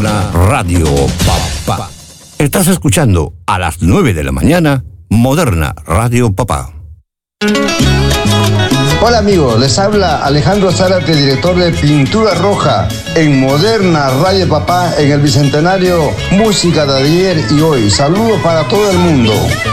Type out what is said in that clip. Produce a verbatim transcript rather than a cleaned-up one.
Radio Papá. Estás escuchando a las nueve de la mañana Moderna Radio Papá. Hola amigos, les habla Alejandro Zárate, director de Pintura Roja en Moderna Radio Papá en el Bicentenario Música de ayer y hoy. Saludos para todo el mundo.